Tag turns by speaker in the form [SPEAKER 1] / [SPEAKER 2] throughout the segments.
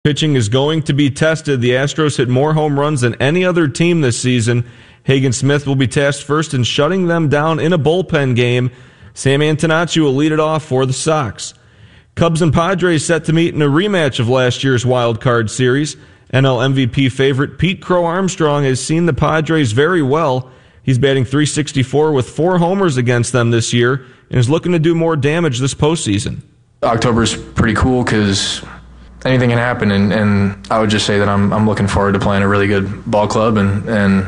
[SPEAKER 1] Pitching is going to be tested. The Astros hit more home runs than any other team this season. Hagen Smith will be tasked first in shutting them down in a bullpen game. Sam Antonacci will lead it off for the Sox. Cubs and Padres set to meet in a rematch of last year's wild card series. NL MVP favorite Pete Crow Armstrong has seen the Padres very well. He's batting .364 with 4 homers against them this year and is looking to do more damage this postseason.
[SPEAKER 2] October's pretty cool because anything can happen, and I would just say that I'm looking forward to playing a really good ball club and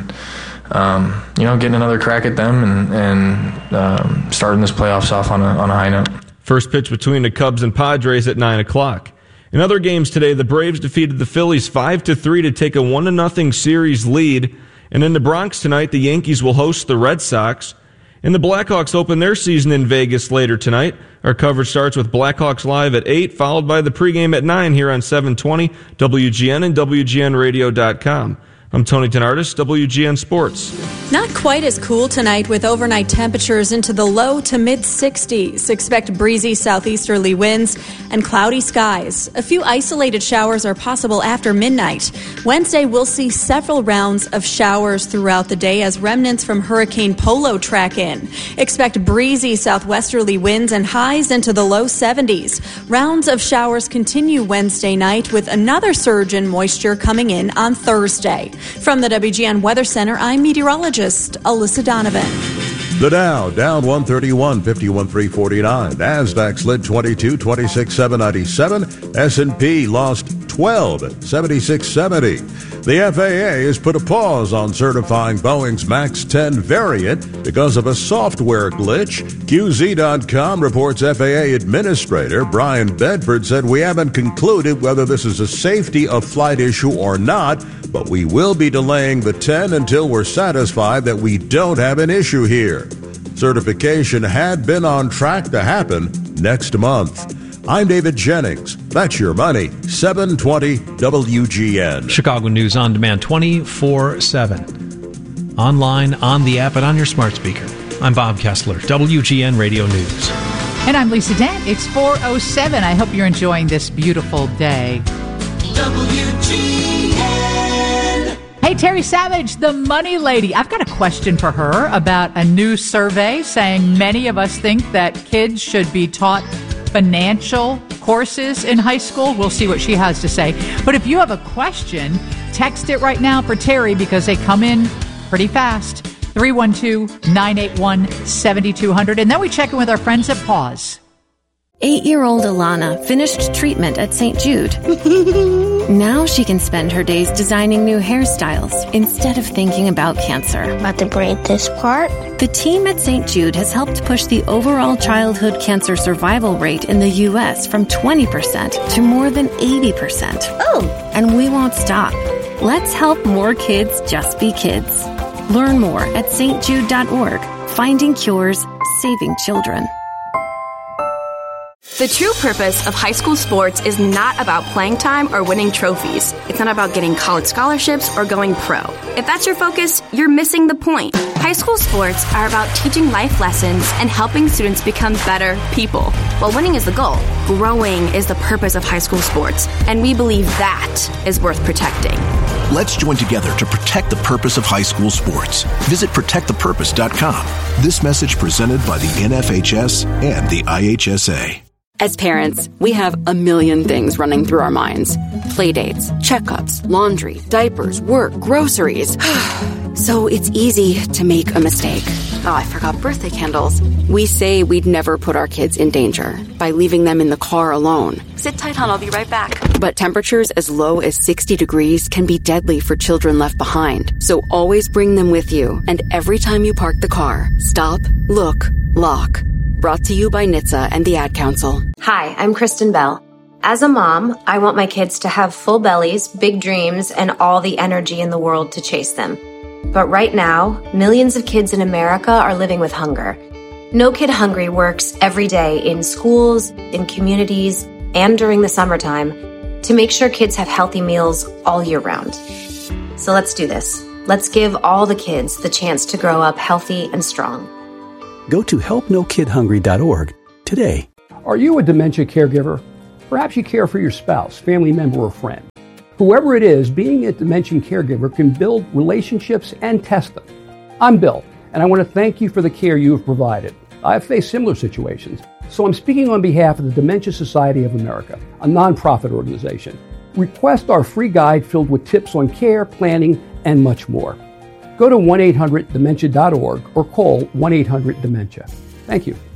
[SPEAKER 2] getting another crack at them and starting this playoffs off on a high note.
[SPEAKER 1] First pitch between the Cubs and Padres at 9 o'clock. In other games today, the Braves defeated the Phillies 5-3 to take a 1-0 series lead. And in the Bronx tonight, the Yankees will host the Red Sox. And the Blackhawks open their season in Vegas later tonight. Our coverage starts with Blackhawks Live at 8, followed by the pregame at 9 here on 720, WGN and WGNradio.com. I'm Tony Tenardis, WGN Sports.
[SPEAKER 3] Not quite as cool tonight with overnight temperatures into the low to mid-60s. Expect breezy southeasterly winds and cloudy skies. A few isolated showers are possible after midnight. Wednesday, we'll see several rounds of showers throughout the day as remnants from Hurricane Polo track in. Expect breezy southwesterly winds and highs into the low 70s. Rounds of showers continue Wednesday night with another surge in moisture coming in on Thursday. From the WGN Weather Center, I'm meteorologist Alyssa Donovan.
[SPEAKER 4] The Dow down 131, 51,349. NASDAQ slid 22, 26,797. S&P lost 12, 7670. The FAA has put a pause on certifying Boeing's MAX 10 variant because of a software glitch. QZ.com reports FAA Administrator Brian Bedford said, "We haven't concluded whether this is a safety of flight issue or not, but we will be delaying the 10 until we're satisfied that we don't have an issue here." Certification had been on track to happen next month. I'm David Jennings. That's your money. 720 WGN.
[SPEAKER 5] Chicago News on demand 24/7. Online, on the app, and on your smart speaker. I'm Bob Kessler, WGN Radio News.
[SPEAKER 6] And I'm Lisa Dent. It's 4:07. I hope you're enjoying this beautiful day. WGN. Hey, Terry Savage, the money lady. I've got a question for her about a new survey saying many of us think that kids should be taught financial courses in high school. We'll see what she has to say. But if you have a question, text it right now for Terry because they come in pretty fast. 312-981-7200. And then we check in with our friends at Pause.
[SPEAKER 7] 8-year-old Alana finished treatment at St. Jude. Now she can spend her days designing new hairstyles instead of thinking about cancer.
[SPEAKER 8] About to braid this part?
[SPEAKER 7] The team at St. Jude has helped push the overall childhood cancer survival rate in the U.S. from 20% to more than 80%.
[SPEAKER 8] Oh!
[SPEAKER 7] And we won't stop. Let's help more kids just be kids. Learn more at stjude.org. Finding cures, saving children.
[SPEAKER 9] The true purpose of high school sports is not about playing time or winning trophies. It's not about getting college scholarships or going pro. If that's your focus, you're missing the point. High school sports are about teaching life lessons and helping students become better people. While winning is the goal, growing is the purpose of high school sports, and we believe that is worth protecting.
[SPEAKER 10] Let's join together to protect the purpose of high school sports. Visit protectthepurpose.com. This message presented by the NFHS and the IHSA.
[SPEAKER 11] As parents, we have a million things running through our minds. Playdates, checkups, laundry, diapers, work, groceries. So it's easy to make a mistake. Oh, I forgot birthday candles. We say we'd never put our kids in danger by leaving them in the car alone. Sit tight, hon, I'll be right back. But temperatures as low as 60 degrees can be deadly for children left behind. So always bring them with you. And every time you park the car, stop, look, lock. Brought to you by NHTSA and the Ad Council.
[SPEAKER 12] Hi, I'm Kristen Bell. As a mom, I want my kids to have full bellies, big dreams, and all the energy in the world to chase them. But right now, millions of kids in America are living with hunger. No Kid Hungry works every day in schools, in communities, and during the summertime to make sure kids have healthy meals all year round. So let's do this. Let's give all the kids the chance to grow up healthy and strong.
[SPEAKER 13] Go to helpnokidhungry.org today.
[SPEAKER 14] Are you a dementia caregiver?
[SPEAKER 13] Perhaps you care for your spouse, family member, or friend. Whoever it is, being a dementia caregiver can build relationships and test them. I'm Bill, and I want to thank you for the care you have provided. I've faced similar situations, so I'm speaking on behalf of the Dementia Society of America, a nonprofit organization. Request our free guide filled with tips on care, planning, and much more. Go to 1-800-DEMENTIA.org or call 1-800-DEMENTIA. Thank you.